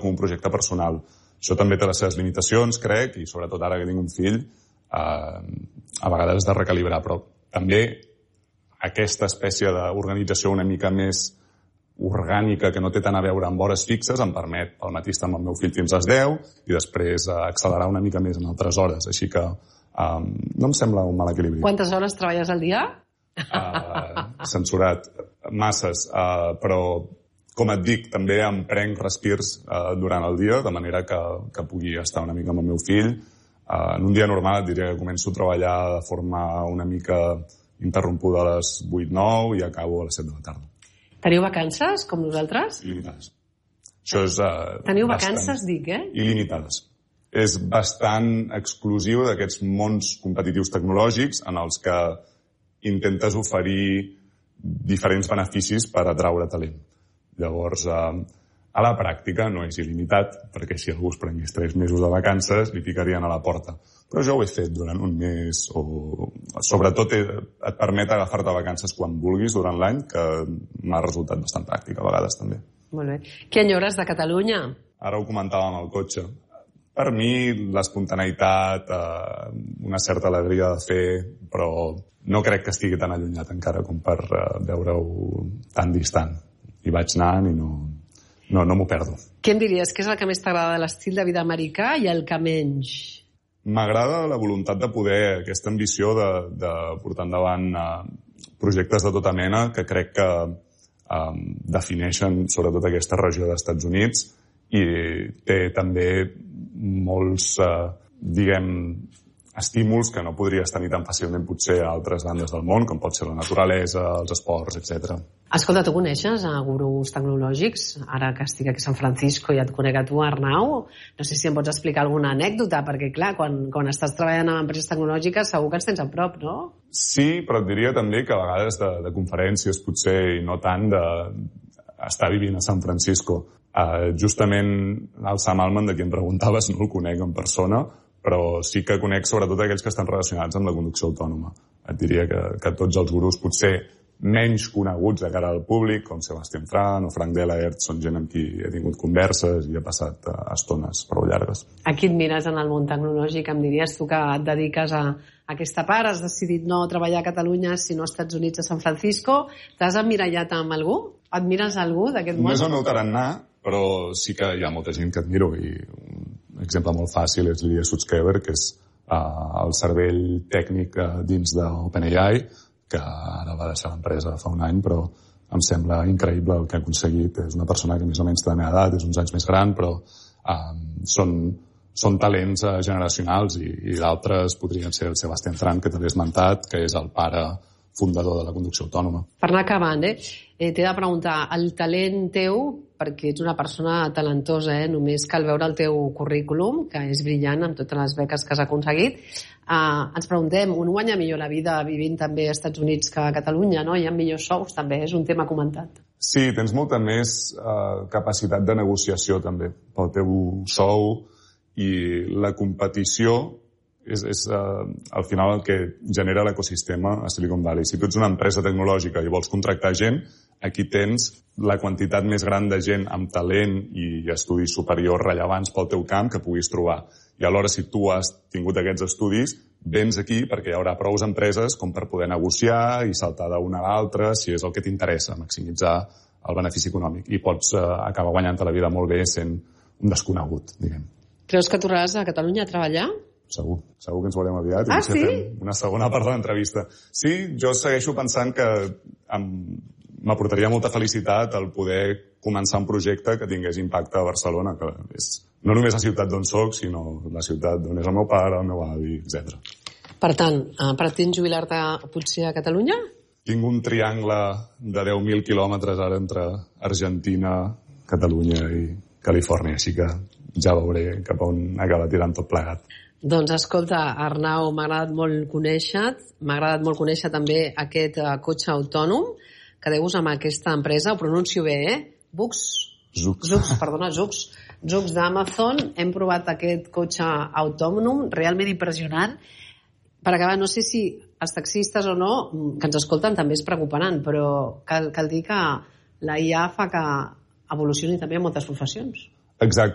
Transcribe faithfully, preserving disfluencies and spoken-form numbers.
com un projecte personal. Això també té les seves limitacions, crec, i sobretot ara que tinc un fill, eh, a vegades has de recalibrar, però també aquesta espècie d'organització una mica més orgànica, que no té tant a veure amb hores fixes, em permet al matí estar amb el meu fill fins a les deu i després uh, accelerar una mica més en altres hores. Així que um, no em sembla un mal equilibri. Quantes hores treballes al dia? Uh, censurat. Masses. Uh, però, com et dic, també em prenc respirs uh, durant el dia, de manera que, que pugui estar una mica amb el meu fill. Uh, en un dia normal et diria que començo a treballar de forma una mica interrompuda a les vuit nou i acabo a les set de la tarda. Teniu vacances, com nosaltres? Il·limitades. Això és... Uh, Teniu bastant... vacances, dic, eh? Il·limitades. És bastant exclusiu d'aquests mons competitius tecnològics en els que intentes oferir diferents beneficis per atraure talent. Llavors, uh, a la pràctica no és il·limitat, perquè si algú es prengués tres mesos de vacances, li picarien a la porta. Però jo ho he fet durant un mes, o sobretot et permet agafar-te vacances quan vulguis durant l'any, que m'ha resultat bastant pràctic a vegades també. Molt bé. Què enyores de Catalunya? Ara ho comentàvem al cotxe. Per mi, l'espontaneïtat, eh, una certa alegria de fer, però no crec que estigui tan allunyat encara com per eh, veure-ho tan distant. I vaig anant i no, no, no m'ho perdo. Què em diries que és el que més t'agrada de l'estil de vida americà i el que menys? M'agrada la voluntat de poder, aquesta ambició de, de portar endavant uh, projectes de tota mena que crec que um, defineixen sobretot aquesta regió d'Estats Units i té també molts, uh, diguem, estímuls que no podries tenir tan fàcilment potser a altres bandes del món, com pot ser la naturalesa, els esports, etcètera. Escolta, tu coneixes a gurus tecnològics? Ara que estic aquí a San Francisco i et conec a tu, Arnau, no sé si em pots explicar alguna anècdota, perquè clar, quan, quan estàs treballant en empreses tecnològiques segur que els tens a prop, no? Sí, però et diria també que a vegades de, de conferències potser i no tant de estar vivint a San Francisco. Uh, justament el Sam Altman, de qui em preguntaves, no el conec en persona, però sí que conec sobretot aquells que estan relacionats amb la conducció autònoma. Et diria que, que tots els gurus potser menys coneguts de cara al públic, com Sebastian Tran o Frank Delaert, són gent amb qui he tingut converses i he passat uh, estones prou llargues. A qui et mires en el món tecnològic? Em diries tu que et dediques a, a aquesta part, has decidit no treballar a Catalunya sinó als Estats Units, a San Francisco. T'has emmirallat amb algú? Et mires algú d'aquest món? No és el meu tarannà, però sí que hi ha molta gent que admiro i un exemple molt fàcil és l'Ilya Sutskever, que és uh, el cervell tècnic uh, dins d'OpenAI, que ara va deixar l'empresa fa un any, però em sembla increïble el que ha aconseguit. És una persona que més o menys té la meva edat, és uns anys més gran, però uh, són, són talents uh, generacionals i, i d'altres podrien ser el Sebastian Tran, que també he esmentat, que és el pare fundador de la conducció autònoma. Per anar acabant, eh? eh T'he de preguntar, el talent teu, perquè ets una persona talentosa, eh? Només cal veure el teu currículum, que és brillant amb totes les beques que has aconseguit. Uh, ens preguntem, un guanya millor la vida vivint també als Estats Units que a Catalunya, no? Hi ha millors sous, també, és un tema comentat. Sí, tens molta més uh, capacitat de negociació, també, pel teu sou, i la competició és, és uh, al final el que genera l'ecosistema a Silicon Valley. Si tu ets una empresa tecnològica i vols contractar gent, aquí tens la quantitat més gran de gent amb talent i estudis superiors rellevants pel teu camp que puguis trobar. I alhora, si tu has tingut aquests estudis, vens aquí perquè hi haurà prou empreses com per poder negociar i saltar d'una a l'altra si és el que t'interessa, maximitzar el benefici econòmic. I pots uh, acabar guanyant-te la vida molt bé sent un desconegut, diguem. Creus que tornaràs a Catalunya a treballar? Segur, segur que ens veurem aviat. Ah, i sí? Fem una segona part de l'entrevista. Sí, jo segueixo pensant que m'aportaria molta felicitat el poder començar un projecte que tingués impacte a Barcelona, que és no només la ciutat d'on soc, sinó la ciutat d'on és el meu pare, el meu avi, etcètera. Per tant, pretens jubilar-te potser a Catalunya? Tinc un triangle de deu mil quilòmetres ara entre Argentina, Catalunya i Califòrnia, així que ja veuré cap a on acaba tirant tot plegat. Doncs escolta, Arnau, m'ha agradat molt conèixer-te, m'ha agradat molt conèixer també aquest uh, cotxe autònom que deus amb aquesta empresa, ho pronuncio bé, eh? Bux? Zux. Zux, perdona, Zux. Zux d'Amazon, hem provat aquest cotxe autònom, realment impressionant. Per acabar, no sé si els taxistes o no, que ens escolten també es preocuparan, però cal, cal dir que la I A fa que evolucioni també en moltes professions. Exacte.